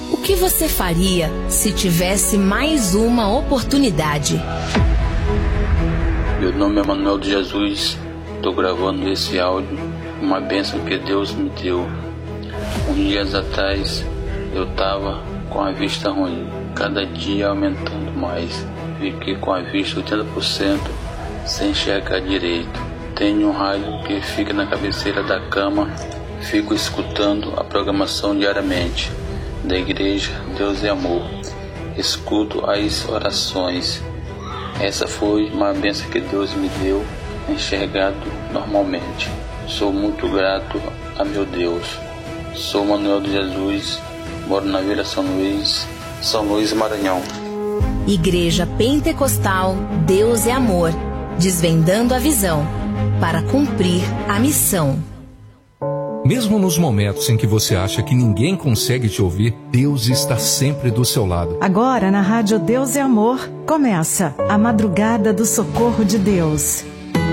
O que você faria se tivesse mais uma oportunidade? Meu nome é Manuel de Jesus. Estou gravando esse áudio, uma bênção que Deus me deu. Uns dias atrás eu estava com a vista ruim, cada dia aumentando mais. Fiquei com a vista 80% sem enxergar direito. Tenho um rádio que fica na cabeceira da cama, fico escutando a programação diariamente da igreja Deus é Amor. Escuto as orações. Essa foi uma bênção que Deus me deu, enxergado normalmente. Sou muito grato a meu Deus. Sou Manuel de Jesus, moro na Vila São Luís, Maranhão. Igreja Pentecostal Deus é Amor, desvendando a visão para cumprir a missão. Mesmo nos momentos em que você acha que ninguém consegue te ouvir, Deus está sempre do seu lado. Agora na Rádio Deus é Amor, começa a Madrugada do Socorro de Deus.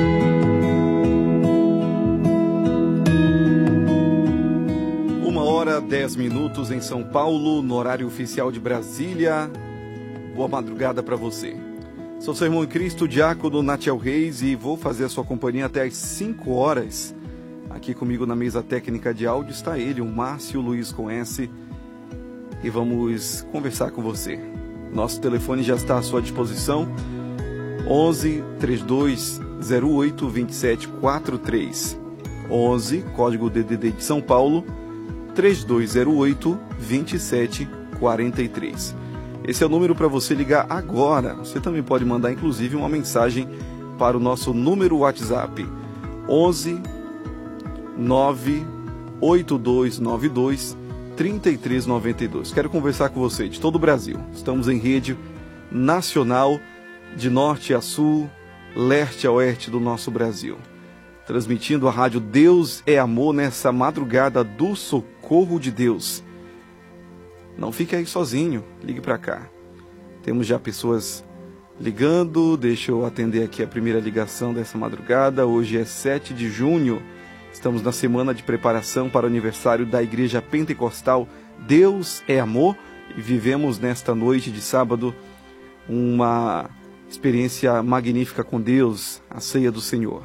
1h10 em São Paulo, no horário oficial de Brasília. Boa madrugada para você. Sou seu irmão em Cristo, diácono Natiel Reis, e vou fazer a sua companhia até às 5 horas. Aqui comigo na mesa técnica de áudio está ele, o Márcio Luiz com S, e vamos conversar com você. Nosso telefone já está à sua disposição, 11 32 08 27 43, 11, código DDD de São Paulo, 3208 27 43. Esse é o número para você ligar agora. Você também pode mandar inclusive uma mensagem para o nosso número WhatsApp, 11 98292 3392. Quero conversar com você de todo o Brasil. Estamos em rede nacional, de norte a sul, leste a oeste do nosso Brasil, transmitindo a rádio Deus é Amor nessa madrugada do Socorro de Deus. Não fique aí sozinho, ligue para cá. Temos já pessoas ligando. Deixa eu atender aqui a primeira ligação dessa madrugada. Hoje é 7 de junho. Estamos na semana de preparação para o aniversário da Igreja Pentecostal Deus é Amor, e vivemos nesta noite de sábado uma experiência magnífica com Deus, a ceia do Senhor.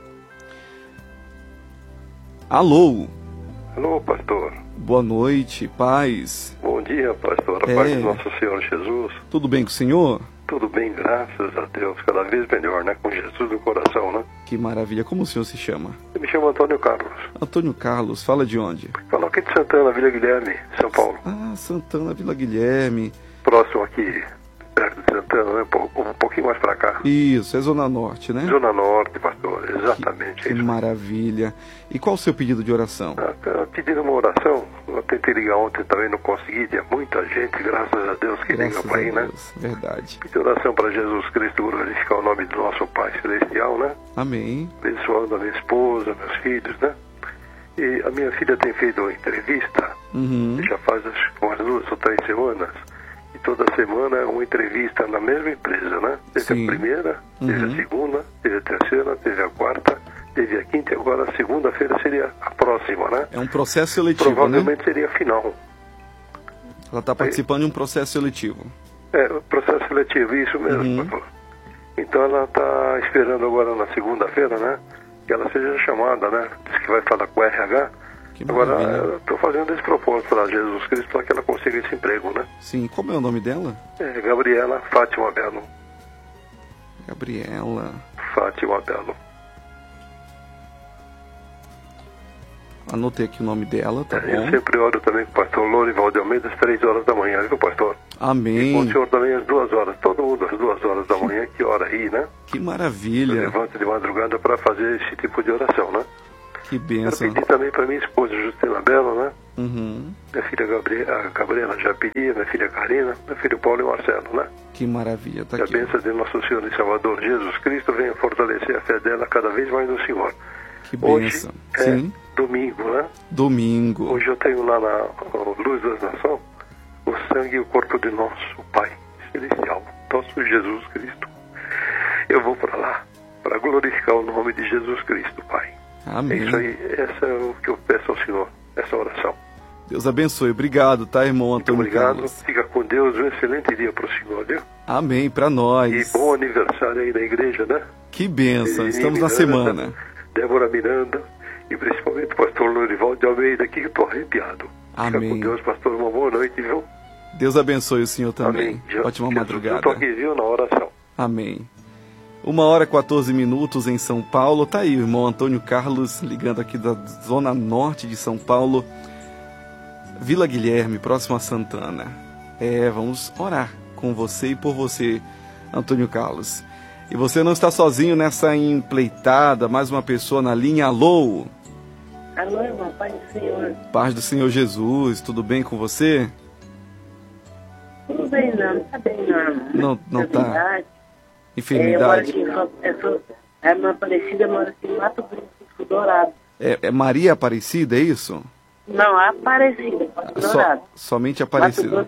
Alô? Alô, pastor. Boa noite, paz. Bom dia, pastor. A paz de nosso Senhor Jesus. Tudo bem com o senhor? Tudo bem, graças a Deus. Cada vez melhor, né? Com Jesus no coração, né? Que maravilha. Como o senhor se chama? Eu me chamo Antônio Carlos. Antônio Carlos, fala de onde? Falo aqui de Santana, Vila Guilherme, São Paulo. Ah, Santana, Vila Guilherme. Próximo aqui, perto de Santana, né? Um pouquinho mais pra cá. Isso, é Zona Norte, né? Zona Norte, pastor, exatamente. Que maravilha. E qual o seu pedido de oração? Pedindo uma oração. Eu tentei ligar ontem também, não consegui. Tinha muita gente, graças a Deus, que liga pra aí, né? Verdade. Pedir oração para Jesus Cristo glorificar o nome do nosso Pai Celestial, né? Amém. Abençoando a minha esposa, meus filhos, né? E a minha filha tem feito uma entrevista, já faz umas 2 ou 3 semanas. E toda semana é uma entrevista na mesma empresa, né? Teve a primeira, teve a segunda, teve a terceira, teve a quarta, teve a quinta, e agora a segunda-feira seria a próxima, né? É um processo seletivo, provavelmente né? Seria a final. Ela está participando de um processo seletivo. É, processo seletivo, isso mesmo, pastor. Então ela está esperando agora na segunda-feira, né? Que ela seja chamada, né? Diz que vai falar com o RH. Que agora maravilha. eu estou fazendo esse propósito para Jesus Cristo para que ela consiga esse emprego, né? Sim, como é o nome dela? É Gabriela Fátima Belo. Gabriela Fátima Belo. Anotei aqui o nome dela, tá bom? Eu sempre oro também com o pastor Lourival de Almeida às 3 horas da manhã, viu, pastor? Amém. E com o senhor também às 2 horas. Todo mundo às 2 horas da manhã, que hora aí, né? Que maravilha. Eu levanto de madrugada para fazer esse tipo de oração, né? Que bênção. Eu pedi também para minha esposa Justina Bela, né? Minha filha Gabriela já pedi, minha filha Karina, meu filho Paulo e Marcelo, né? Que maravilha, tá que aqui. a bênção de nosso Senhor e Salvador Jesus Cristo venha fortalecer a fé dela cada vez mais no Senhor. Que bênção. Hoje Sim. Domingo, né? Domingo. Hoje eu tenho lá na Luz das Nações o sangue e o corpo de nosso Pai Celestial, nosso Jesus Cristo. Eu vou para lá para glorificar o nome de Jesus Cristo, Pai. Amém. É isso aí, essa é o que eu peço ao Senhor, essa oração. Deus abençoe. Obrigado, tá, irmão Antônio Muito obrigado. Carlos? Fica com Deus. Um excelente dia para o senhor, viu? Amém, para nós. E bom aniversário aí da igreja, né? Que bênção. Estamos na Miranda, semana. Débora Miranda e principalmente o pastor Lorival de Almeida aqui, que estou arrepiado. Amém. Fica com Deus, pastor. Uma boa noite, viu? Deus abençoe o senhor também. Amém. Ótima madrugada. Eu estou aqui, viu, na oração. Amém. 1h14 em São Paulo. Tá aí o irmão Antônio Carlos ligando aqui da zona norte de São Paulo. Vila Guilherme, próximo a Santana. Vamos orar com você e por você, Antônio Carlos. E você não está sozinho nessa empleitada, mais uma pessoa na linha. Alô? Alô, irmão, paz do Senhor. Paz do Senhor Jesus, tudo bem com você? Tudo bem, não tá bem, não. Não tá. Enfermidade. Eu sou a irmã Aparecida, mora aqui em Mato Grosso do Dourado. É Maria Aparecida, é isso? Não, Aparecida, Dourado. Somente Aparecida.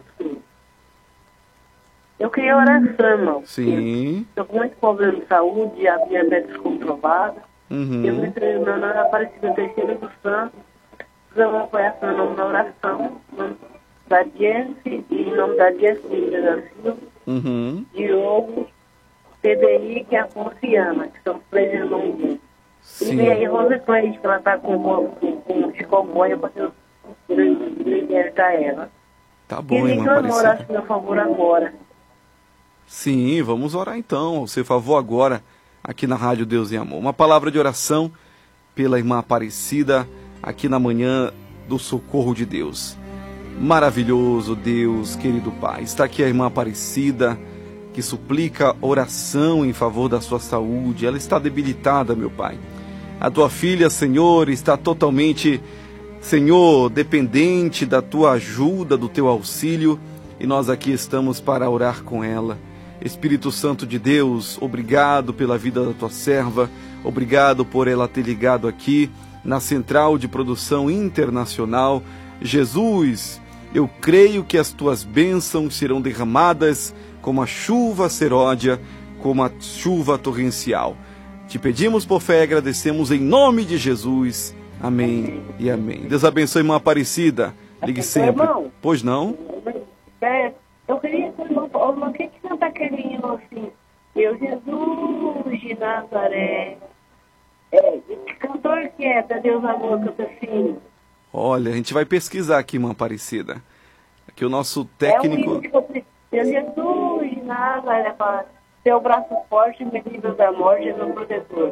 Eu queria oração, irmão. Sim. Estou com muito problema de saúde, a diabetes comprovada. Uhum. Eu me entrei meu nome é Aparecida Teixeira do Santo. Precisamos apoiar seu nome na oração. Nome da Jesse e nome da Jesse da Silva. Uhum. Diogo, PDI, que é a Ponciana, que são 3 irmãos. Sim. E aí, Rosa Cleide, que ela está com chicoboia para eu libertar ela. Tá bom, irmã Aparecida. Orar, por favor, agora. Sim, vamos orar então, ao seu favor agora, aqui na Rádio Deus e Amor. Uma palavra de oração pela irmã Aparecida, aqui na manhã do socorro de Deus. Maravilhoso Deus, querido Pai. Está aqui a irmã Aparecida, que suplica oração em favor da sua saúde. Ela está debilitada, meu Pai. A tua filha, Senhor, está totalmente, Senhor, dependente da tua ajuda, do teu auxílio, e nós aqui estamos para orar com ela. Espírito Santo de Deus, obrigado pela vida da tua serva, obrigado por ela ter ligado aqui na Central de Produção Internacional. Jesus, eu creio que as tuas bênçãos serão derramadas como a chuva seródia, como a chuva torrencial. Te pedimos por fé e agradecemos em nome de Jesus. Amém e amém. Deus abençoe, irmã Aparecida. Ligue sempre. Irmão, pois não? Eu queria saber, o que canta aquele hino assim? Eu, Jesus de Nazaré. Que cantor que é? Da Deus Amor, canta assim. Olha, a gente vai pesquisar aqui, irmã Aparecida. Aqui o nosso técnico... Eu, Jesus de Nazaré, para seu braço forte, me livra da morte e meu protetor.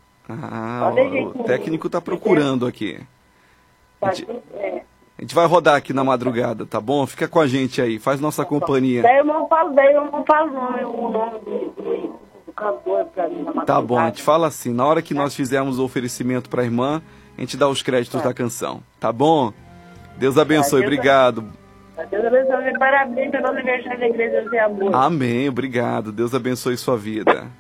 O técnico está procurando aqui. A gente vai rodar aqui na madrugada, tá bom? Fica com a gente aí, faz nossa companhia. Daí eu não falo o nome do cantor pra mim na madrugada. Tá bom, a gente fala assim, na hora que nós fizermos o oferecimento para a irmã, a gente dá os créditos da canção, tá bom? Deus abençoe, obrigado. Deus abençoe, parabéns pelo aniversário da Igreja Deus e Amor. Amém, obrigado, Deus abençoe sua vida.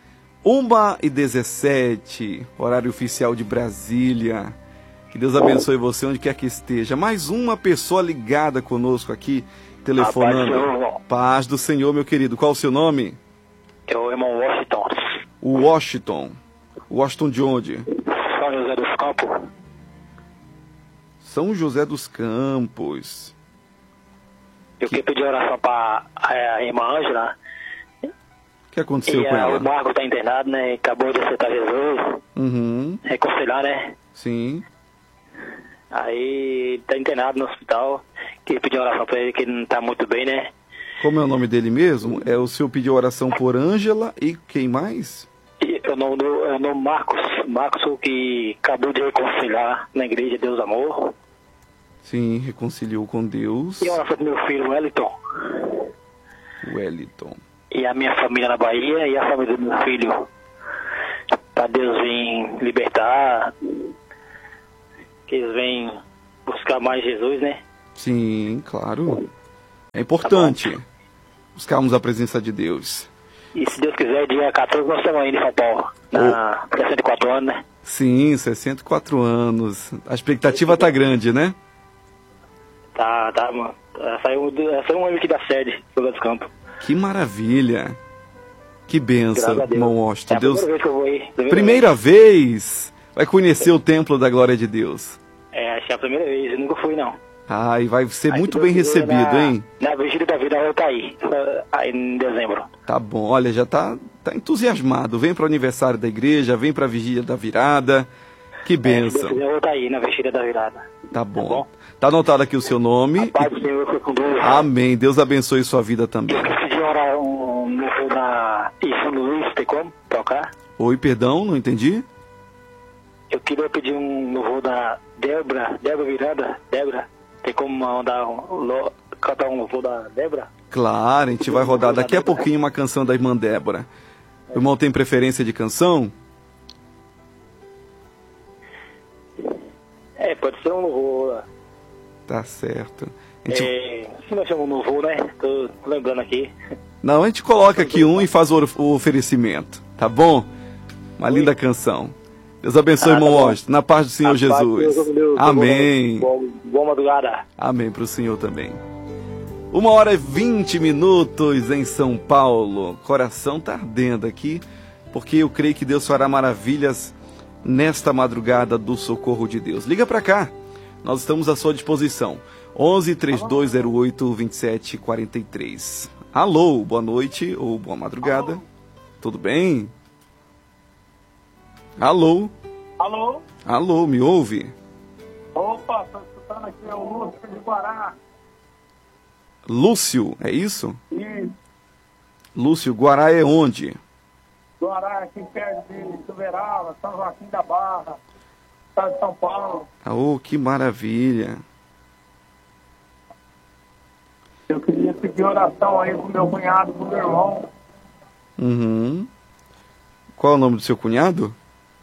1h17, horário oficial de Brasília. Que Deus abençoe você onde quer que esteja. Mais uma pessoa ligada conosco aqui, telefonando. Paz do Senhor, meu querido. Qual o seu nome? É o irmão Washington. O Washington. Washington de onde? São José dos Campos. São José dos Campos. Eu queria pedir oração para a irmã Ângela. O que aconteceu com ela? O Marco está internado, né? Acabou de aceitar Jesus. Uhum. Reconciliar, né? Sim. Aí tá internado no hospital. Queria pedir oração pra ele, que ele não tá muito bem, né? Como é o nome dele mesmo? O senhor pediu oração por Ângela e quem mais? Eu não Marcos, que acabou de reconciliar na igreja Deus Amor. Sim, reconciliou com Deus. E oração pro meu filho Wellington. E a minha família na Bahia e a família do meu filho. Pra Deus vir libertar. Que eles vêm buscar mais Jesus, né? Sim, claro. É importante buscarmos a presença de Deus. E se Deus quiser, dia 14 nós estamos aí em São Paulo, na 64 anos, né? Sim, 64 anos. A expectativa tá grande, né? Tá, mano. Saiu um ano aqui da sede, José dos Campos. Que maravilha. Que benção, irmão Washington. É a primeira vez que eu vou aí. Primeira vez? Vai conhecer o templo da glória de Deus. Acho que é a primeira vez, eu nunca fui, não. E vai ser muito bem recebido, hein? Na Vigília da Virada eu tá aí em dezembro. Tá bom, olha, já tá entusiasmado. Vem para o aniversário da igreja, vem para a Vigília da Virada. Que bênção. Eu vou tá aí na Vigília da Virada. Tá bom. Tá anotado aqui o seu nome. A paz do Senhor foi com Deus. Amém. Deus abençoe sua vida também. Eu decidi orar um louvor da São Luís, tem como tocar? Oi, perdão, não entendi. Eu queria pedir um louvor da Débora Virada. Débora, tem como cantar um louvor da Débora? Claro, a gente vai rodar daqui a pouquinho uma canção da irmã Débora. O irmão tem preferência de canção? Pode ser um louvor. Tá certo. Se nós chamamos um louvor, né? Tô lembrando aqui. Não, a gente coloca aqui um e faz o oferecimento, tá bom? Uma linda canção. Deus abençoe, irmão Washington. Na paz do Senhor Jesus. Amém. Boa madrugada. Amém para o Senhor também. 1h20 em São Paulo. Coração tá ardendo aqui, porque eu creio que Deus fará maravilhas nesta madrugada do socorro de Deus. Liga para cá. Nós estamos à sua disposição. 11-3208-2743. Alô, boa noite ou boa madrugada. Alô. Tudo bem? Alô? Alô? Alô, me ouve? Opa, estou escutando aqui, é o Lúcio de Guará. Lúcio, é isso? Isso. Lúcio, Guará é onde? Guará, aqui perto de Tuverava, São Joaquim da Barra, estado de São Paulo. Que maravilha. Eu queria pedir oração aí pro meu cunhado, pro meu irmão. Uhum. Qual é o nome do seu cunhado?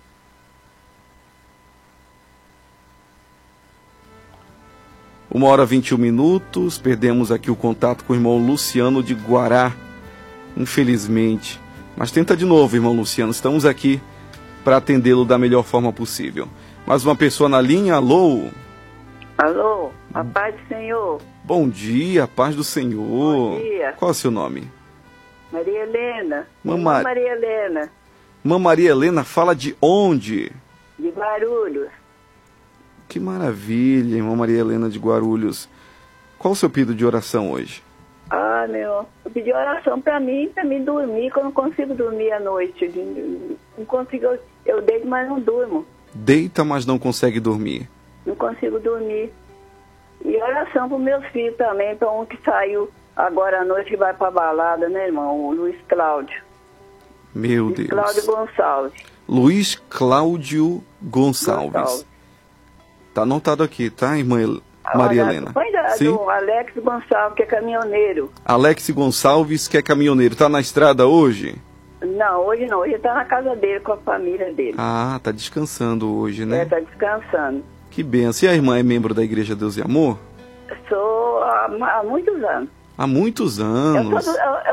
Uma hora 21 minutos, perdemos aqui o contato com o irmão Luciano de Guará, infelizmente. Mas tenta de novo, irmão Luciano, estamos aqui para atendê-lo da melhor forma possível. Mais uma pessoa na linha, alô? Alô, a paz do Senhor. Bom dia, a paz do Senhor. Bom dia. Qual é o seu nome? Maria Helena. Maria Helena. Maria Helena, fala de onde? De Guarulhos. Que maravilha, irmã Maria Helena de Guarulhos. Qual o seu pedido de oração hoje? Eu pedi oração para mim dormir, que eu não consigo dormir à noite. Não consigo, eu deito, mas não durmo. Deita, mas não consegue dormir. Não consigo dormir. E oração para os meus filhos também, para um que saiu agora à noite, que vai para a balada, né, irmão? O Luiz Cláudio. Meu Deus. Cláudio Gonçalves. Luiz Cláudio Gonçalves. Tá anotado aqui, tá, irmã Maria Helena? Põe do Alex Gonçalves, que é caminhoneiro. Alex Gonçalves, que é caminhoneiro. Tá na estrada hoje? Não, hoje não. Hoje tá na casa dele, com a família dele. Tá descansando hoje, né? Tá descansando. Que benção. E a irmã é membro da Igreja Deus e Amor? Sou há muitos anos. Há muitos anos?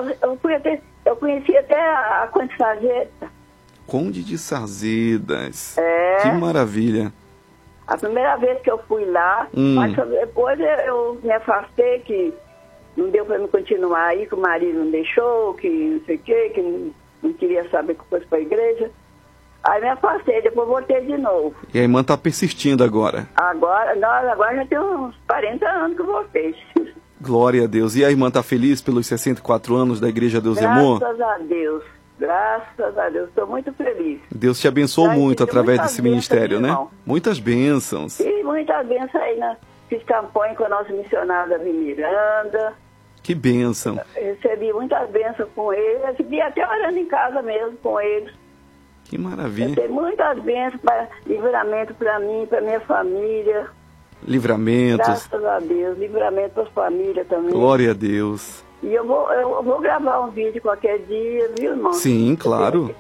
Eu conheci até a Conde de Sarzedas. Conde de Sarzedas. Que maravilha. A primeira vez que eu fui lá, mas depois eu me afastei, que não deu para me continuar aí, que o marido não deixou, que não sei o quê, que não queria saber que fosse para a igreja. Aí me afastei, depois voltei de novo. E a irmã está persistindo agora? Agora já tem uns 40 anos que eu voltei. Glória a Deus. E a irmã está feliz pelos 64 anos da Igreja Deus e Amor? Graças a Deus. Graças a Deus, estou muito feliz. Deus te abençoou muito através desse ministério, né? Muitas bênçãos. E muitas bênçãos aí, né? Fiz campanha com a nossa missionária Miranda. Que bênção. Recebi muitas bênçãos com eles. Recebi até orando em casa mesmo com eles. Que maravilha. Recebi muitas bênçãos, livramento para mim, para minha família. Livramentos. Graças a Deus. Livramento para as famílias também. Glória a Deus. E eu vou gravar um vídeo qualquer dia, viu, irmão? Sim, claro.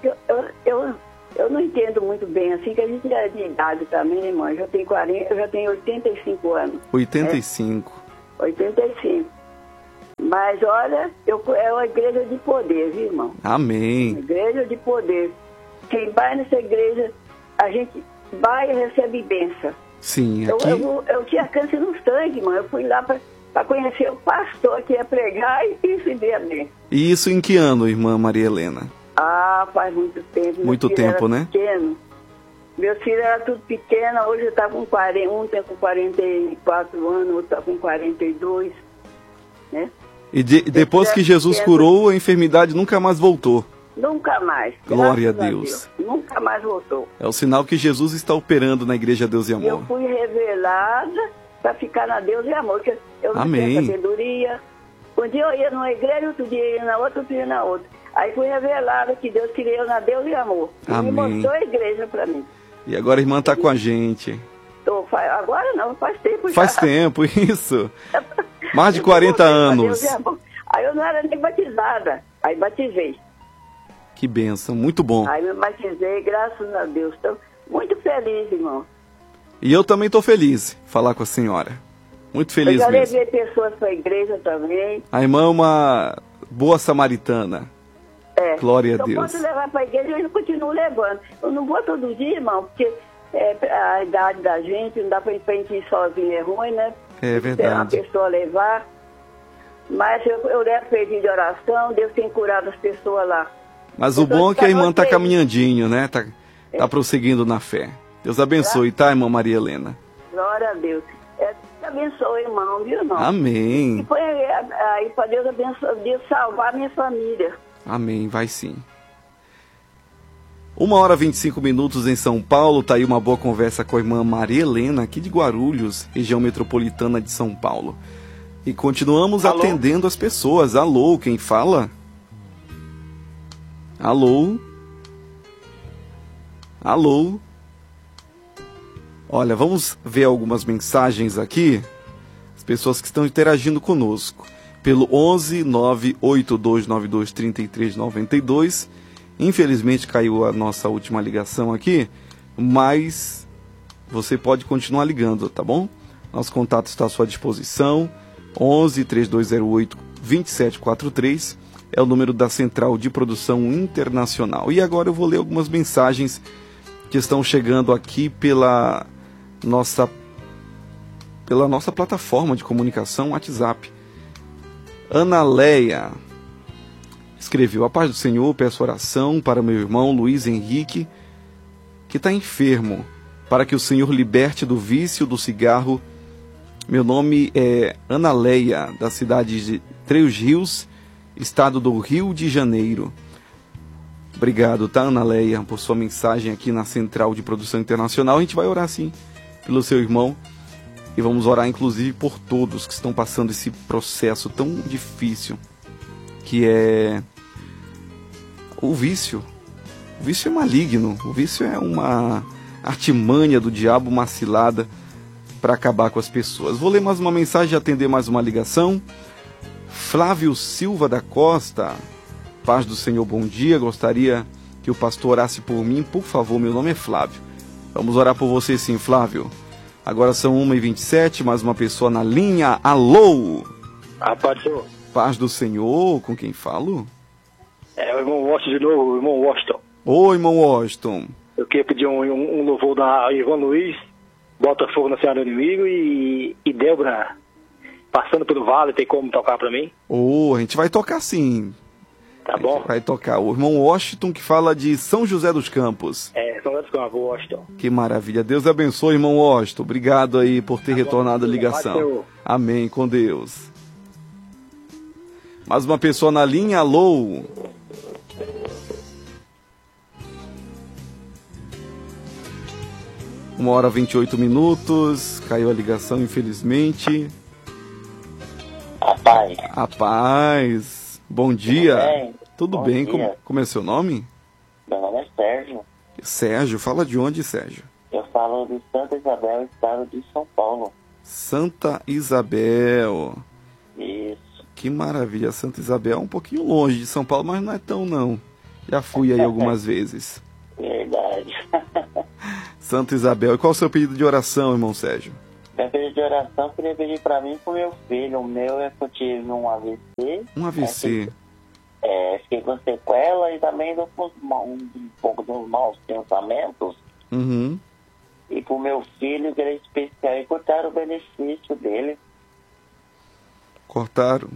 Eu não entendo muito bem, assim, que a gente é de idade também, irmão. Eu já tenho 85 anos. 85. 85. Mas, olha, é uma igreja de poder, viu, irmão? Amém. Igreja de poder. Quem vai nessa igreja, a gente vai e recebe bênção. Sim, aqui... Eu tinha câncer no sangue, irmão. Eu fui lá para conhecer o pastor que ia pregar e se ver bem. E isso em que ano, irmã Maria Helena? Faz muito tempo. Muito tempo, né? Pequeno. Meus filhos eram tudo pequenos, hoje está com 40, um tem com 44 anos, outro está com 42, né? E depois que Jesus curou, a enfermidade nunca mais voltou. Nunca mais. Glória a Deus. Nunca mais voltou. É o sinal que Jesus está operando na Igreja Deus e Amor. Eu fui revelada para ficar na Deus e Amor, porque eu não tinha sabedoria. Um dia eu ia numa igreja, outro dia eu ia na outra, outro dia na outra. Aí fui revelada que Deus queria eu na Deus e Amor. Amém. E me mostrou a igreja para mim. E agora a irmã está com a gente. Agora não, faz tempo já. Faz tempo, isso. Mais de 40 anos. Aí eu não era nem batizada. Aí batizei. Que bênção, muito bom. Aí me batizei, graças a Deus. Estou muito feliz, irmão. E eu também estou feliz de falar com a senhora. Muito feliz mesmo. Eu já levei pessoas para a igreja também. A irmã é uma boa samaritana. Glória a Deus. Eu posso levar para a igreja e eu continuo levando. Eu não vou todo dia, irmão, porque a idade da gente, não dá para gente ir sozinho, é ruim, né? É verdade. Uma pessoa levar. Mas eu levo pedido de oração, Deus tem curado as pessoas lá. Mas o bom é que a irmã está caminhandinho, né? Tá prosseguindo na fé. Deus abençoe, tá, irmã Maria Helena? Glória a Deus. Deus abençoe, irmão, viu, irmão? Amém. E foi aí para Deus abençoe, Deus salvar a minha família. Amém, vai sim. 1h25 em São Paulo, tá aí uma boa conversa com a irmã Maria Helena, aqui de Guarulhos, região metropolitana de São Paulo. E continuamos atendendo as pessoas. Alô, quem fala? Alô? Alô? Olha, vamos ver algumas mensagens aqui. As pessoas que estão interagindo conosco. Pelo 11 98292 3392. Infelizmente caiu a nossa última ligação aqui, mas você pode continuar ligando, tá bom? Nosso contato está à sua disposição. 11 3208 2743 é o número da Central de Produção Internacional. E agora eu vou ler algumas mensagens que estão chegando aqui pela nossa plataforma de comunicação WhatsApp. Ana Leia escreveu: a paz do Senhor, peço oração para meu irmão Luiz Henrique, que está enfermo, para que o Senhor liberte do vício do cigarro. Meu nome é Ana Leia, da cidade de Três Rios, estado do Rio de Janeiro. Obrigado, tá, Ana Leia, por sua mensagem aqui na Central de Produção Internacional. A gente vai orar, sim, pelo seu irmão. E vamos orar, inclusive, por todos que estão passando esse processo tão difícil, que é o vício. O vício é maligno. O vício é uma artimanha do diabo, uma cilada para acabar com as pessoas. Vou ler mais uma mensagem e atender mais uma ligação. Flávio Silva da Costa. Paz do Senhor, bom dia. Gostaria que o pastor orasse por mim, por favor. Meu nome é Flávio. Vamos orar por você, sim, Flávio. Agora são 1h27, mais uma pessoa na linha. Alô? Paz do Senhor. Paz do Senhor, com quem falo? É o irmão Washington de novo, o irmão Washington. Oi, irmão Washington. Eu queria pedir um louvor da Ivan Luiz, Botafogo na Senhora do Inimigo, e Débora, Passando pelo Vale, tem como tocar pra mim? A gente vai tocar sim. Tá bom. Vai tocar. O irmão Washington, que fala de São José dos Campos. São José dos Campos, Washington. Que maravilha. Deus abençoe, irmão Washington. Obrigado aí por ter retornado a ligação. Amém, com Deus. Mais uma pessoa na linha. Alô? Uma hora 28 minutos. Caiu a ligação, infelizmente. A paz. Bom dia. Tudo bem? Como é seu nome? Meu nome é Sérgio. Sérgio, fala de onde, Sérgio? Eu falo de Santa Isabel, estado de São Paulo. Santa Isabel. Isso. Que maravilha. Santa Isabel é um pouquinho longe de São Paulo, mas não é tão não. Já fui aí algumas vezes. Verdade. Santa Isabel. E qual o seu pedido de oração, irmão Sérgio? Meu pedido de oração eu queria pedir pra mim e pro meu filho. O meu é que eu tive um AVC. Um AVC? Fiquei com sequela e também um pouco dos maus pensamentos. Uhum. E pro meu filho, que era especial, e cortaram o benefício dele. Cortaram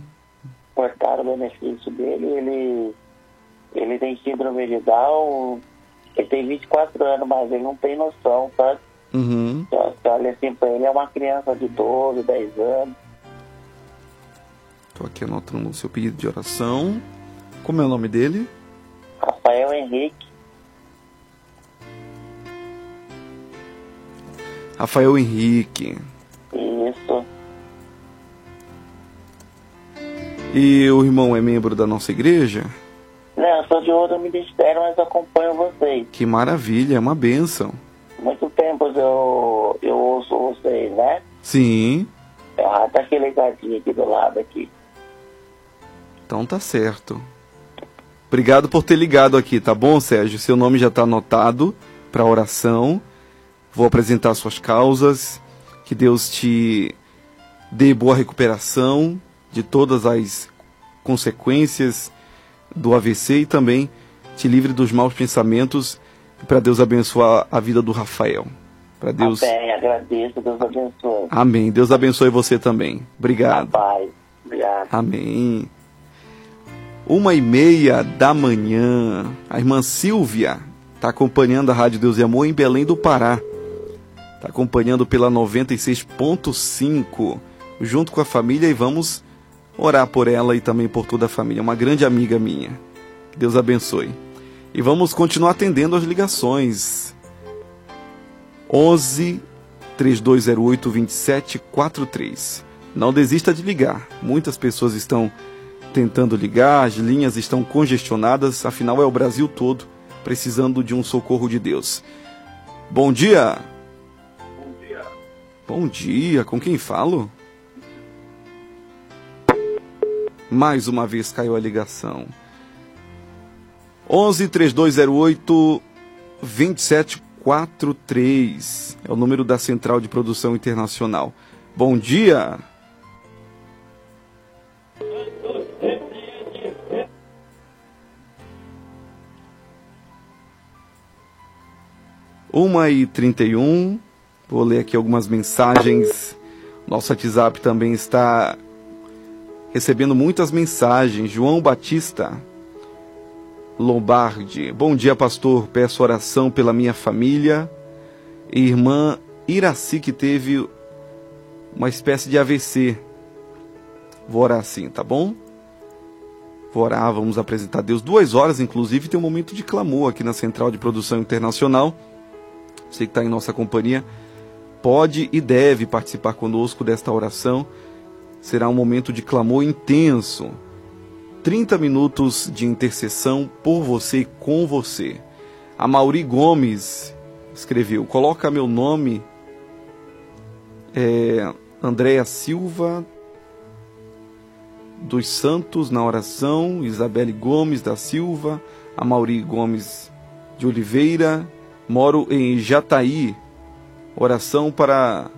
Cortaram o benefício dele. Ele tem síndrome de Down. Ele tem 24 anos, mas ele não tem noção, sabe? Uhum. Então, olha assim pra ele, é uma criança de 12, 10 anos. Estou aqui anotando o seu pedido de oração. Como é o nome dele? Rafael Henrique. Rafael Henrique. Isso. E o irmão é membro da nossa igreja? Não, eu sou de outro ministério, mas acompanho vocês. Que maravilha, é uma bênção. Muito tempo eu ouço vocês, né? Sim. Tá aquele ligadinho aqui do lado aqui. Então tá certo. Obrigado por ter ligado aqui, tá bom, Sérgio? Seu nome já está anotado para oração. Vou apresentar suas causas. Que Deus te dê boa recuperação de todas as consequências do AVC e também te livre dos maus pensamentos. Para Deus abençoar a vida do Rafael. Para Deus. Amém, agradeço, Deus abençoe. Amém. Deus abençoe você também. Obrigado. Pai, obrigado. Amém. 1h30 da manhã. A irmã Silvia está acompanhando a Rádio Deus e Amor em Belém do Pará. Está acompanhando pela 96.5, junto com a família, e vamos orar por ela e também por toda a família. Uma grande amiga minha. Que Deus abençoe. E vamos continuar atendendo as ligações. 11 3208 2743. Não desista de ligar. Muitas pessoas estão tentando ligar, as linhas estão congestionadas, afinal é o Brasil todo precisando de um socorro de Deus. Bom dia. Bom dia. Bom dia, com quem falo? Mais uma vez caiu a ligação. 11 3208 2743 é o número da Central de Produção Internacional. Bom dia. Uma e 31. Vou ler aqui algumas mensagens. Nosso WhatsApp também está recebendo muitas mensagens. João Batista Lombardi. Bom dia, pastor. Peço oração pela minha família. Irmã Iraci, que teve uma espécie de AVC. Vou orar assim, tá bom? Vou orar, vamos apresentar a Deus. 2 horas, inclusive, tem um momento de clamor aqui na Central de Produção Internacional. Você que está em nossa companhia pode e deve participar conosco desta oração. Será um momento de clamor intenso. 30 minutos de intercessão por você e com você. A Mauri Gomes escreveu: coloca meu nome, Andréa Silva dos Santos na oração, Isabelle Gomes da Silva, a Mauri Gomes de Oliveira, moro em Jataí, oração para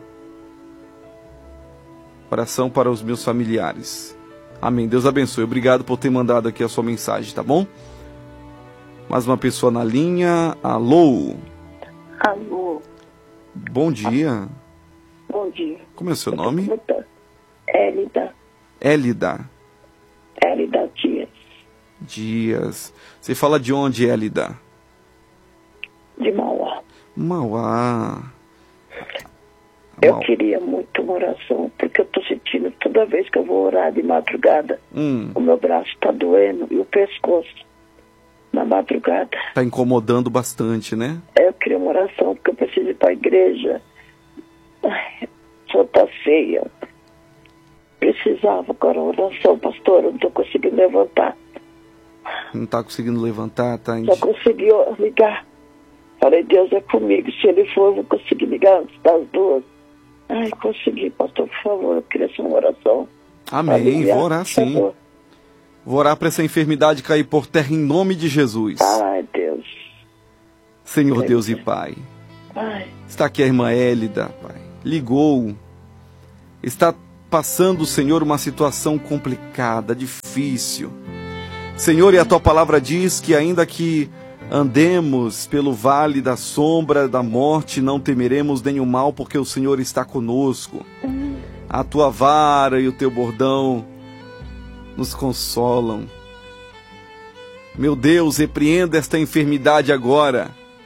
os meus familiares. Amém. Deus abençoe. Obrigado por ter mandado aqui a sua mensagem, tá bom? Mais uma pessoa na linha. Alô? Alô? Bom dia. Bom dia. Como é o seu nome? Élida. Élida. Élida Dias. Dias. Você fala de onde, Élida? De Mauá. Mauá. Eu queria muito uma oração, porque eu estou sentindo toda vez que eu vou orar de madrugada, o meu braço está doendo e o pescoço na madrugada. Está incomodando bastante, né? Eu queria uma oração, porque eu preciso ir para a igreja. Ai, só está feia. Precisava agora uma oração, pastor, eu não estou conseguindo levantar. Não está conseguindo levantar, tá? Só consegui ligar. Falei, Deus é comigo, se ele for, eu vou conseguir ligar antes das 2. Ai, consegui, pastor, por favor, eu queria essa oração. Amém, vou orar sim. Vou orar para essa enfermidade cair por terra em nome de Jesus. Ai, Deus. Senhor Deus e Pai. Ai. Está aqui a irmã Élida, Pai. Ligou. Está passando, Senhor, uma situação complicada, difícil. Senhor, e a Tua palavra diz que ainda que andemos pelo vale da sombra da morte, não temeremos nenhum mal, porque o Senhor está conosco. A Tua vara e o Teu bordão nos consolam. Meu Deus, repreenda esta enfermidade agora,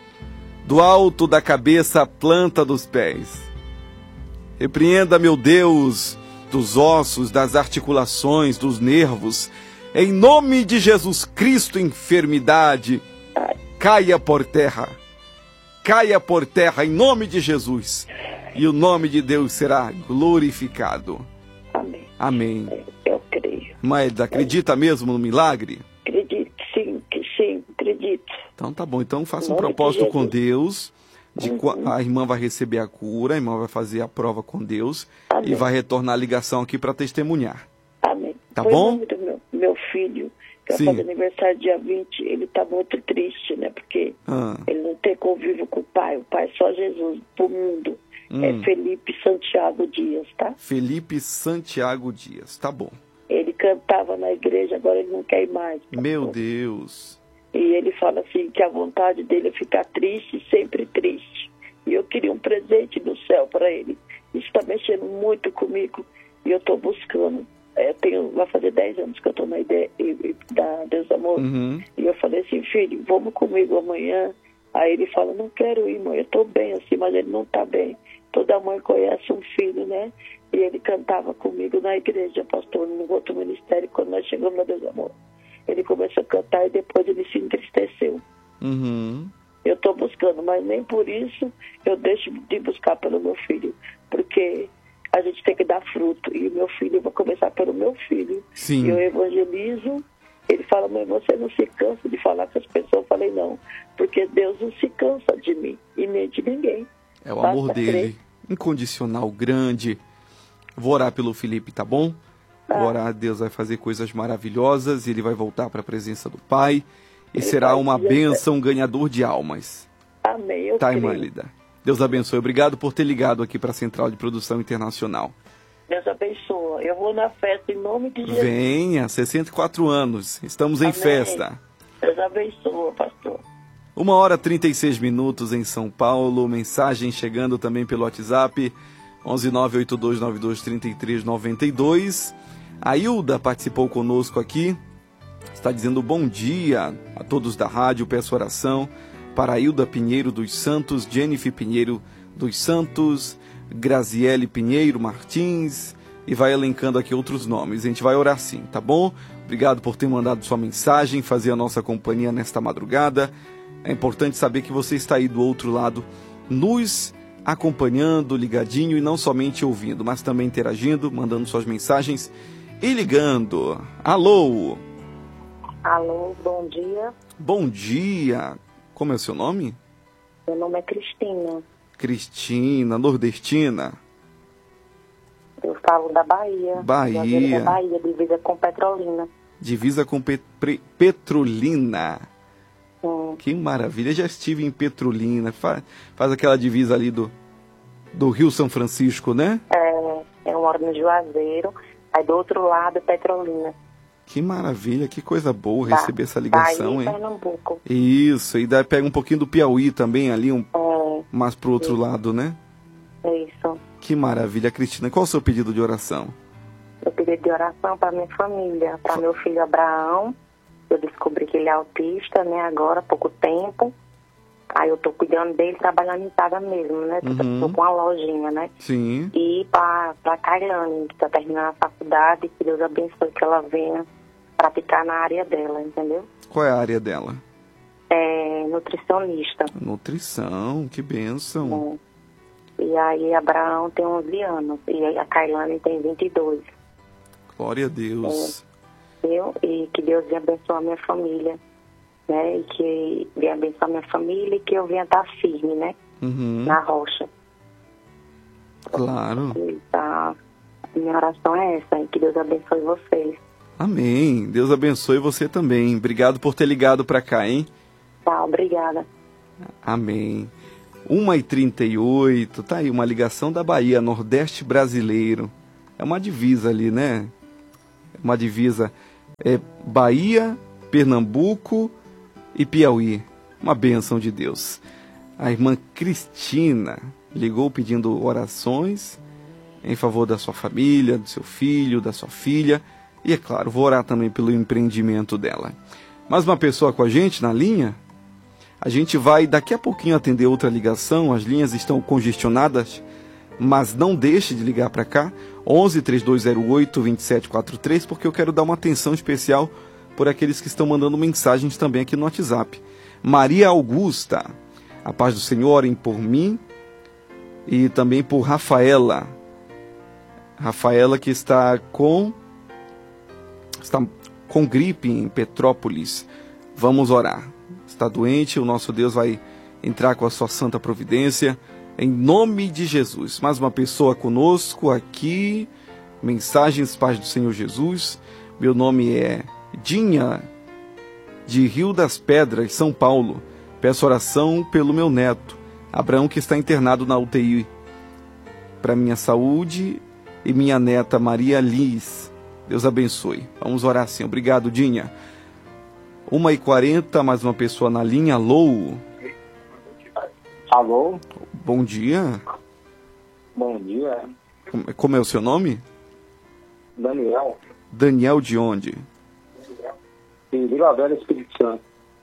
do alto da cabeça à planta dos pés. Repreenda, meu Deus, dos ossos, das articulações, dos nervos. Em nome de Jesus Cristo, enfermidade, caia por terra. Caia por terra em nome de Jesus. E o nome de Deus será glorificado. Amém. Amém. Eu creio. Mas acredita mesmo no milagre? Acredito, sim, acredito. Então tá bom. Então faça um propósito com Deus. A irmã vai receber a cura, a irmã vai fazer a prova com Deus. Amém. E vai retornar a ligação aqui para testemunhar. Amém. Tá Foi bom? Muito meu filho, que vai fazer aniversário dia 20, ele tá muito triste, né? Porque ele não tem convívio com o pai só Jesus, pro mundo. É Felipe Santiago Dias, tá? Felipe Santiago Dias, tá bom. Ele cantava na igreja, agora ele não quer ir mais. Tá Meu bom? Deus. E ele fala assim, que a vontade dele é ficar triste, sempre triste. E eu queria um presente do céu para ele. Isso está mexendo muito comigo e eu estou buscando. Vai fazer 10 anos que eu estou na ideia da Deus Amor. E eu falei assim, filho, vamos comigo amanhã. Aí ele fala, não quero ir, mãe, eu estou bem assim, mas ele não está bem. Toda mãe conhece um filho, né? E ele cantava comigo na igreja, pastor, no outro ministério, quando nós chegamos na Deus Amor. Ele começou a cantar e depois ele se entristeceu. Eu estou buscando, mas nem por isso eu deixo de buscar pelo meu filho. Porque a gente tem que dar fruto. E o meu filho, eu vou começar pelo meu filho. Sim. E eu evangelizo. Ele fala, mãe, você não se cansa de falar com as pessoas? Eu falei, não. Porque Deus não se cansa de mim e nem de ninguém. É o amor dele, incondicional, grande. Vou orar pelo Felipe, tá bom? Vou orar, Deus vai fazer coisas maravilhosas, ele vai voltar para a presença do Pai e será uma bênção, ganhador de almas. Amém, eu tá, creio. irmã Lida? Deus abençoe. Obrigado por ter ligado aqui para a Central de Produção Internacional. Deus abençoa. Eu vou na festa em nome de Jesus. Venha, 64 anos. Estamos em festa. Deus abençoa, pastor. 1h36 em São Paulo. Mensagem chegando também pelo WhatsApp 11982923392. A Hilda participou conosco aqui. Está dizendo bom dia a todos da rádio. Peço oração para a Hilda Pinheiro dos Santos, Jennifer Pinheiro dos Santos, Graziele Pinheiro Martins, e vai elencando aqui outros nomes. A gente vai orar sim, tá bom? Obrigado por ter mandado sua mensagem, fazer a nossa companhia nesta madrugada. É importante saber que você está aí do outro lado, nos acompanhando, ligadinho, e não somente ouvindo, mas também interagindo, mandando suas mensagens e ligando. Alô? Alô, bom dia. Bom dia. Como é o seu nome? Meu nome é Cristina. Cristina, nordestina? Eu falo da Bahia. Bahia. Da Bahia, divisa com Petrolina. Divisa com Petrolina. Que maravilha, já estive em Petrolina. Faz aquela divisa ali do Rio São Francisco, né? Eu moro no Juazeiro, aí do outro lado Petrolina. Que maravilha, que coisa boa receber essa ligação, Bahia, hein? Pernambuco. Isso, e daí pega um pouquinho do Piauí também ali, mais pro outro lado, né? Isso. Que maravilha, Cristina. Qual o seu pedido de oração? Eu pedi de oração para minha família, para meu filho Abraão. Eu descobri que ele é autista, né, agora há pouco tempo. Aí eu tô cuidando dele, trabalhando em casa mesmo, né? Tô com uma lojinha, né? Sim. E pra Kailane, que tá terminando a faculdade, que Deus abençoe que ela venha praticar na área dela, entendeu? Qual é a área dela? É nutricionista. Nutrição, que bênção. E aí Abraão tem 11 anos e a Kailane tem 22. Glória a Deus. E que Deus venha abençoar a minha família, né? E que venha abençoar a minha família e que eu venha estar firme, né? Na rocha. Claro. A minha oração é essa, e que Deus abençoe vocês. Amém. Deus abençoe você também. Obrigado por ter ligado para cá, hein? Tá, obrigada. Amém. 1h38, tá aí uma ligação da Bahia, Nordeste brasileiro. É uma divisa ali, né? Uma divisa. Bahia, Pernambuco e Piauí. Uma bênção de Deus. A irmã Cristina ligou pedindo orações em favor da sua família, do seu filho, da sua filha. E, é claro, vou orar também pelo empreendimento dela. Mais uma pessoa com a gente na linha? A gente vai daqui a pouquinho atender outra ligação, as linhas estão congestionadas, mas não deixe de ligar para cá, 11-3208-2743, porque eu quero dar uma atenção especial por aqueles que estão mandando mensagens também aqui no WhatsApp. Maria Augusta, a paz do Senhor, orem por mim e também por Rafaela. Rafaela que está com gripe em Petrópolis. Vamos orar. Está doente, o nosso Deus vai entrar com a sua santa providência, em nome de Jesus. Mais uma pessoa conosco aqui, mensagens, paz do Senhor Jesus. Meu nome é Dinha, de Rio das Pedras, São Paulo. Peço oração pelo meu neto, Abraão, que está internado na UTI, para minha saúde, e minha neta Maria Liz. Deus abençoe. Vamos orar sim. Obrigado, Dinha. 1h40, mais uma pessoa na linha. Alô? Alô? Bom dia. Bom dia. Como é o seu nome? Daniel. Daniel de onde? Em Vila Velha, Espírito Santo.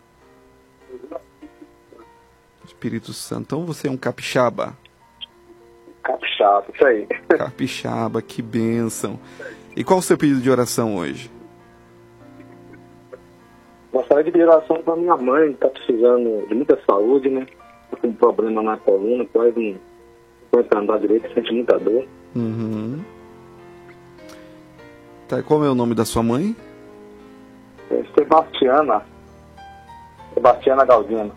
Espírito Santo. Então você é um capixaba? Capixaba, isso aí. Capixaba, que bênção. E qual o seu pedido de oração hoje? Gostaria de pedir oração para minha mãe, que está precisando de muita saúde, né? Está com um problema na coluna, quase não pode andar direito, sente muita dor. Uhum. Tá, qual é o nome da sua mãe? É Sebastiana Galdino.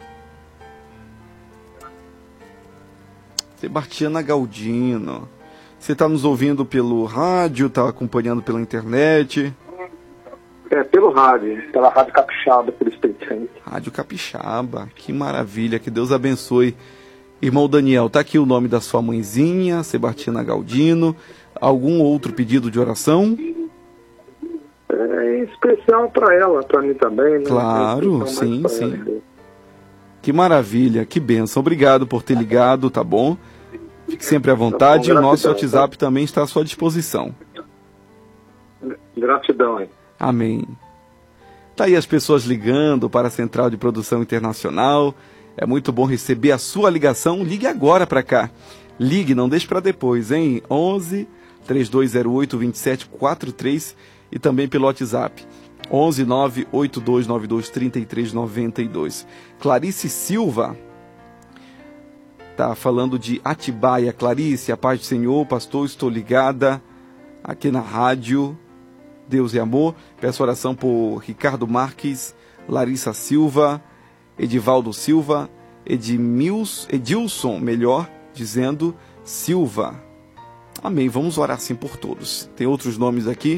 Sebastiana Galdino. Você está nos ouvindo pelo rádio, está acompanhando pela internet? Pelo rádio, pela Rádio Capixaba, pelo Espírito Santo. Rádio Capixaba, que maravilha, que Deus abençoe. Irmão Daniel, tá aqui o nome da sua mãezinha, Sebastiana Galdino. Algum outro pedido de oração? É especial para ela, para mim também, né? Claro, sim. Que maravilha, que bênção. Obrigado por ter ligado, tá bom? Fique sempre à vontade. Tá bom, o nosso gratidão, WhatsApp também está à sua disposição. Gratidão, hein? Amém. Tá aí as pessoas ligando para a Central de Produção Internacional. É muito bom receber a sua ligação. Ligue agora para cá. Ligue, não deixe para depois, hein? 11-3208-2743 e também pelo WhatsApp. 11-98292-3392. Clarice Silva tá falando de Atibaia. Clarice, a paz do Senhor, pastor, estou ligada aqui na rádio Deus e Amor. Peço oração por Ricardo Marques, Larissa Silva, Edivaldo Silva, Edilson, melhor dizendo, Silva. Amém. Vamos orar sim por todos. Tem outros nomes aqui.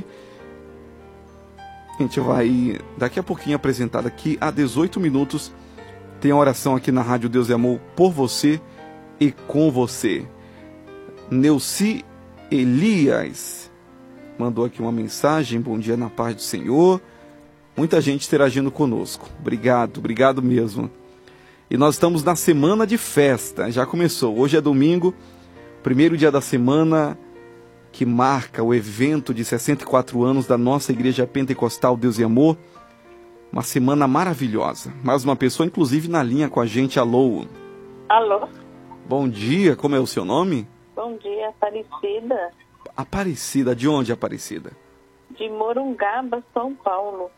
A gente vai daqui a pouquinho apresentar daqui a 18 minutos. Tem a oração aqui na Rádio Deus e Amor por você e com você. Neuci Elias mandou aqui uma mensagem. Bom dia na paz do Senhor. Muita gente interagindo conosco. Obrigado mesmo. E nós estamos na semana de festa. Já começou. Hoje é domingo, primeiro dia da semana, que marca o evento de 64 anos da nossa Igreja Pentecostal Deus e Amor. Uma semana maravilhosa. Mais uma pessoa, inclusive, na linha com a gente. Alô? Alô? Bom dia, como é o seu nome? Bom dia, Aparecida. Aparecida, de onde, Aparecida? De Morungaba, São Paulo.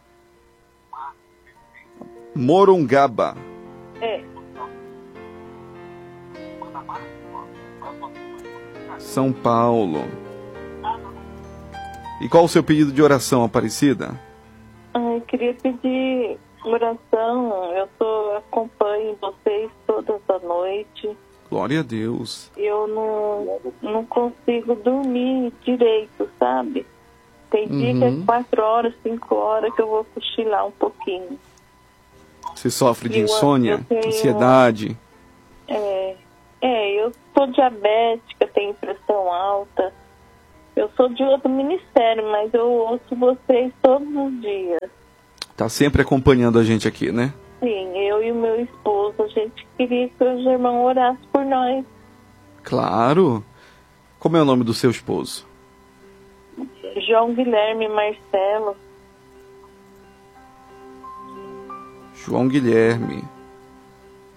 Morungaba. É. São Paulo. E qual o seu pedido de oração, Aparecida? Eu queria pedir oração. Eu acompanho vocês todas as noites. Glória a Deus. Eu não consigo dormir direito, sabe? Tem dia que é 4 horas, 5 horas que eu vou cochilar um pouquinho. Você sofre de insônia, ansiedade? Eu sou diabética, tenho pressão alta. Eu sou de outro ministério, mas eu ouço vocês todos os dias. Tá sempre acompanhando a gente aqui, né? Sim, eu e o meu esposo, a gente queria que os irmãos orassem por nós. Claro. Como é o nome do seu esposo? João Guilherme Marcelo. João Guilherme.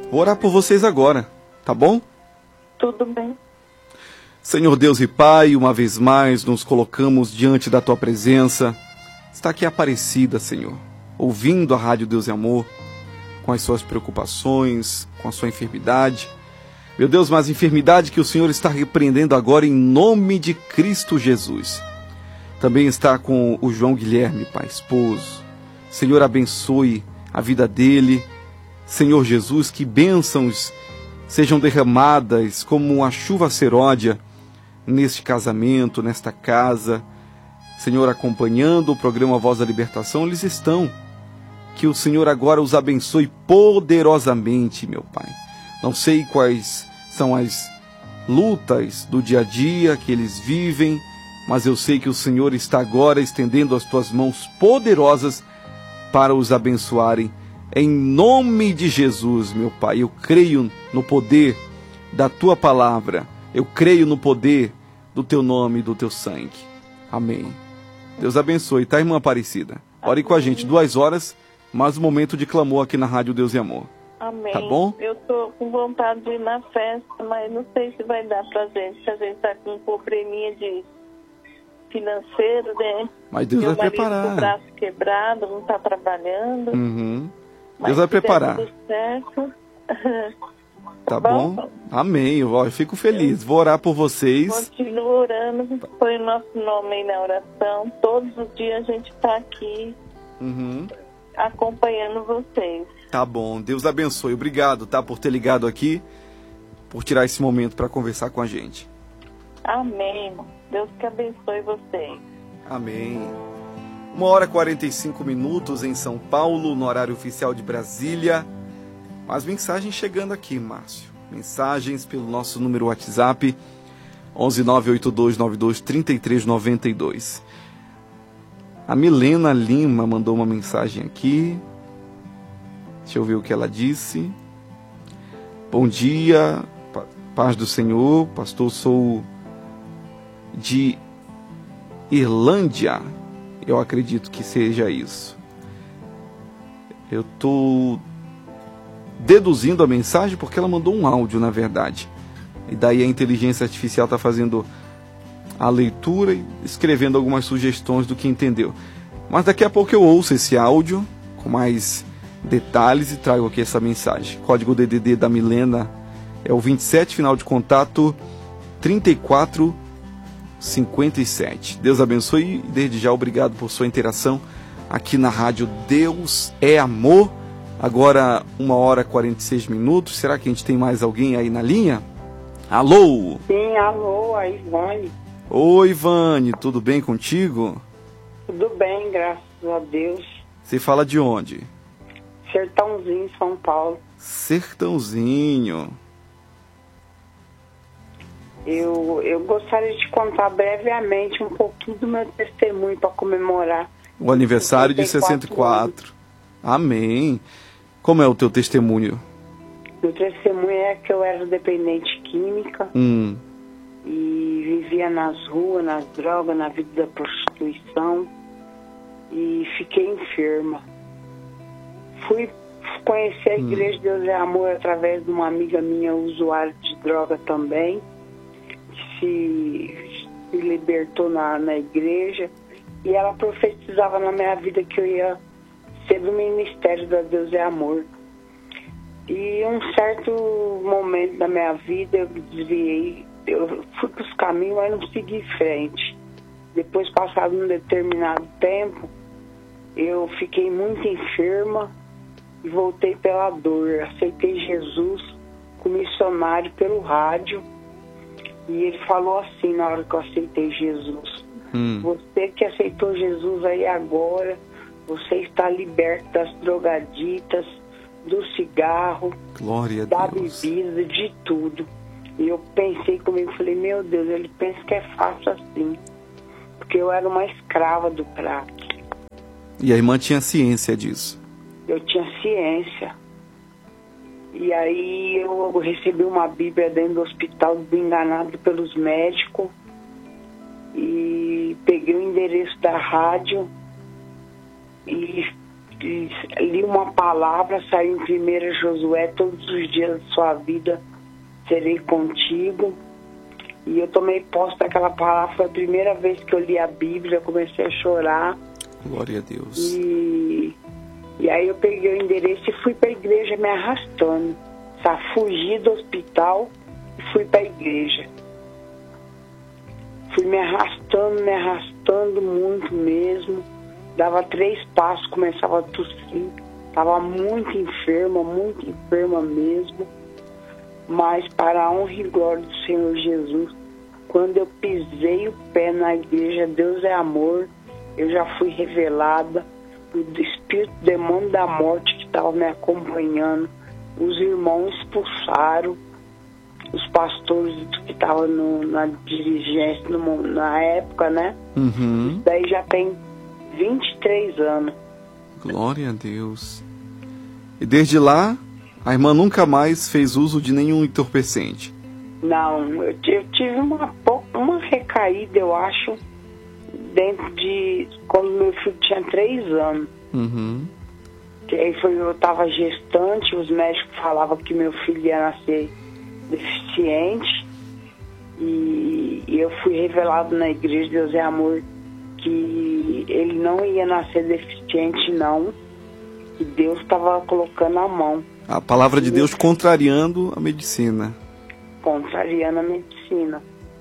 Vou orar por vocês agora, tá bom? Tudo bem. Senhor Deus e Pai, uma vez mais nos colocamos diante da Tua presença. Está aqui a Aparecida, Senhor, ouvindo a Rádio Deus e Amor, com as suas preocupações, com a sua enfermidade. Meu Deus, mas enfermidade que o Senhor está repreendendo agora em nome de Cristo Jesus. Também está com o João Guilherme, Pai, esposo. Senhor, abençoe a vida dele. Senhor Jesus, que bênçãos sejam derramadas como a chuva seródia neste casamento, nesta casa. Senhor, acompanhando o programa Voz da Libertação, eles estão. Que o Senhor agora os abençoe poderosamente, meu Pai. Não sei quais são as lutas do dia a dia que eles vivem, mas eu sei que o Senhor está agora estendendo as Tuas mãos poderosas para os abençoarem. Em nome de Jesus, meu Pai, eu creio no poder da Tua palavra. Eu creio no poder do Teu nome e do Teu sangue. Amém. Deus abençoe, tá, irmã Aparecida? Ore com a gente, 2 horas, mais um momento de clamor aqui na Rádio Deus e Amor. Amém. Tá bom? Eu tô com vontade de ir na festa, mas não sei se vai dar pra gente, se a gente tá com um probleminha de financeiro, né? Mas Deus vai preparar. Com o braço quebrado, não tá trabalhando. Deus vai preparar. Tudo certo. Tá bom? Amém. Eu fico feliz. Vou orar por vocês. Continua orando. Põe o nosso nome aí na oração. Todos os dias a gente tá aqui acompanhando vocês. Tá bom. Deus abençoe. Obrigado, tá? Por ter ligado aqui. Por tirar esse momento para conversar com a gente. Amém. Deus que abençoe vocês. Amém. 1h45 em São Paulo, no horário oficial de Brasília. As mensagens chegando aqui, Márcio. Mensagens pelo nosso número WhatsApp, 11982923392. A Milena Lima mandou uma mensagem aqui. Deixa eu ver o que ela disse. Bom dia, paz do Senhor. Pastor, sou de Irlândia. Eu acredito que seja isso. Eu estou deduzindo a mensagem porque ela mandou um áudio, na verdade. E daí a inteligência artificial está fazendo a leitura e escrevendo algumas sugestões do que entendeu. Mas daqui a pouco eu ouço esse áudio com mais detalhes e trago aqui essa mensagem. Código DDD da Milena é o 27, final de contato 3457. Deus abençoe e desde já obrigado por sua interação aqui na rádio Deus é Amor. Agora 1h46. Será que a gente tem mais alguém aí na linha? Alô? Sim, alô, a Ivane. Oi, Ivane, tudo bem contigo? Tudo bem, graças a Deus. Você fala de onde? Sertãozinho, São Paulo. Sertãozinho. Eu gostaria de contar brevemente um pouquinho do meu testemunho para comemorar o aniversário de 64. Amém. Como é o teu testemunho? Meu testemunho é que eu era dependente química e vivia nas ruas, nas drogas, na vida da prostituição e fiquei enferma. Fui conhecer a Igreja Deus é Amor através de uma amiga minha, usuária de droga também, que se libertou na igreja, e ela profetizava na minha vida que eu ia ser do ministério da Deus é Amor. E um certo momento da minha vida eu desviei, eu fui para os caminhos, mas não segui em frente. Depois, passado um determinado tempo, eu fiquei muito enferma e voltei pela dor. Aceitei Jesus como missionário pelo rádio e ele falou assim na hora que eu aceitei Jesus: você que aceitou Jesus aí agora, você está liberto das drogaditas, do cigarro, glória a da Deus, bebida, de tudo. E eu pensei comigo, falei, meu Deus, ele pensa que é fácil assim, porque eu era uma escrava do crack. E a irmã tinha ciência disso? Eu tinha ciência. E aí eu recebi uma Bíblia dentro do hospital, enganado pelos médicos, e peguei o endereço da rádio e li uma palavra, saiu em 1 Josué, todos os dias da sua vida serei contigo. E eu tomei posse daquela palavra, foi a primeira vez que eu li a Bíblia, eu comecei a chorar. Glória a Deus. E aí eu peguei o endereço e fui para a igreja me arrastando. Fugi do hospital e fui para a igreja. Fui me arrastando muito mesmo. Dava 3 passos, começava a tossir. Estava muito enferma mesmo. Mas para a honra e glória do Senhor Jesus, quando eu pisei o pé na igreja, Deus é amor, eu já fui revelada. O espírito, o demônio da morte que estava me acompanhando, os irmãos expulsaram, os pastores que estavam na dirigência na época, né? Isso daí já tem 23 anos. Glória a Deus. E desde lá, a irmã nunca mais fez uso de nenhum entorpecente? Não, eu tive uma recaída, eu acho, dentro de quando meu filho tinha 3 anos. Que aí eu estava gestante, os médicos falavam que meu filho ia nascer deficiente. E eu fui revelado na igreja Deus é Amor que ele não ia nascer deficiente, não. Que Deus estava colocando a mão. A palavra de Deus contrariando a medicina. Contrariando a medicina.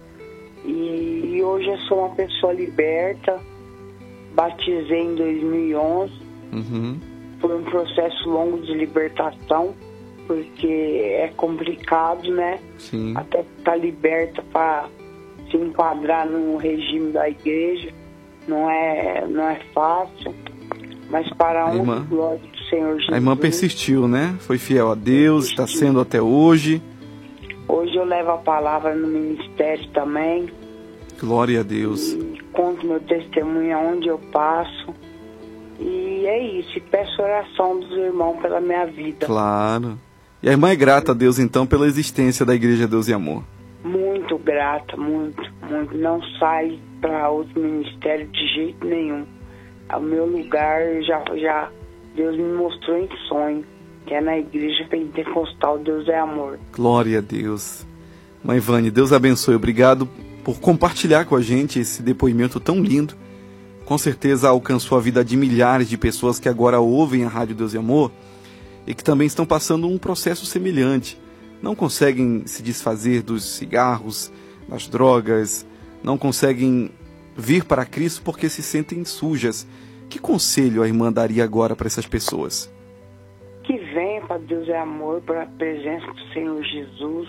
E hoje eu sou uma pessoa liberta. Batizei em 2011. Foi um processo longo de libertação, porque é complicado, né? Sim. Até estar liberta para se enquadrar no regime da igreja. Não é fácil. Mas para a honra e glória do Senhor Jesus. A irmã persistiu, né? Foi fiel a Deus, está sendo até hoje. Hoje eu levo a palavra no ministério também. Glória a Deus. E conto meu testemunho aonde eu passo. E é isso. E peço oração dos irmãos pela minha vida. Claro. E a irmã é grata a Deus, então, pela existência da Igreja Deus e Amor. Muito grata, muito. Não sai para outro ministério de jeito nenhum. O meu lugar já Deus me mostrou em sonho, que é na Igreja Pentecostal Deus é Amor. Glória a Deus. Mãe Vânia, Deus abençoe. Obrigado por compartilhar com a gente esse depoimento tão lindo. Com certeza alcançou a vida de milhares de pessoas que agora ouvem a Rádio Deus e Amor e que também estão passando um processo semelhante. Não conseguem se desfazer dos cigarros, das drogas, não conseguem vir para Cristo porque se sentem sujas. Que conselho a irmã daria agora para essas pessoas? Que venha para Deus é Amor, para a presença do Senhor Jesus,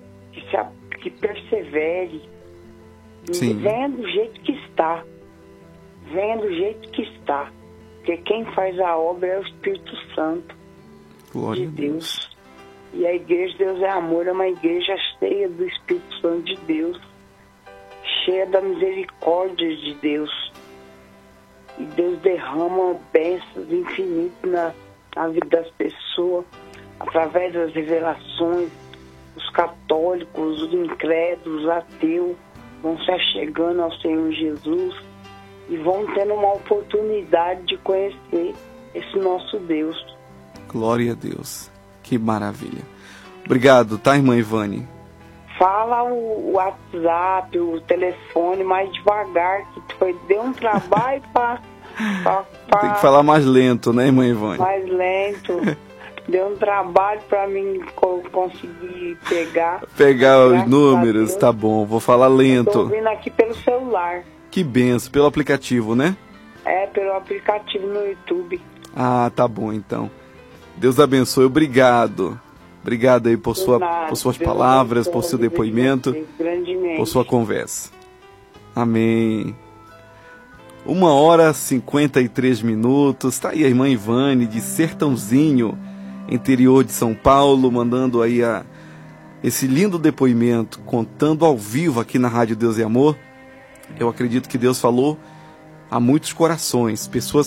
que persevere. Sim. Venha do jeito que está. Venha do jeito que está. Porque quem faz a obra é o Espírito Santo. Glória de Deus. E a Igreja Deus é Amor é uma igreja cheia do Espírito Santo de Deus, cheia da misericórdia de Deus. E Deus derrama bênçãos infinitas na vida das pessoas, através das revelações. Os católicos, os incrédulos, os ateus vão se achegando ao Senhor Jesus e vão tendo uma oportunidade de conhecer esse nosso Deus. Glória a Deus. Que maravilha. Obrigado, tá, irmã Ivane? Fala o WhatsApp, o telefone mais devagar, que deu um trabalho para... Tem que falar mais lento, né, irmã Ivane? Mais lento. Deu um trabalho para mim conseguir pegar os números, tá bom. Vou falar lento. Estou ouvindo aqui pelo celular. Que benção, pelo aplicativo, né? É, pelo aplicativo no YouTube. Ah, tá bom, então. Deus abençoe, obrigado. Obrigado aí por suas palavras, por seu depoimento, por sua conversa. Amém. 1h53. Tá aí a irmã Ivane de Sertãozinho, interior de São Paulo, mandando aí esse lindo depoimento, contando ao vivo aqui na Rádio Deus e Amor. Eu acredito que Deus falou a muitos corações, pessoas